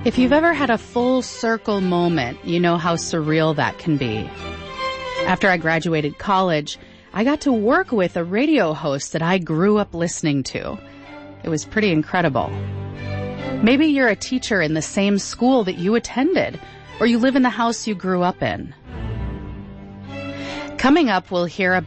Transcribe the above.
If you've ever had a full circle moment, you know how surreal that can be. After I graduated college, I got to work with a radio host that I grew up listening to. It was pretty incredible. Maybe you're a teacher in the same school that you attended, or you live in the house you grew up in. Coming up, we'll hear about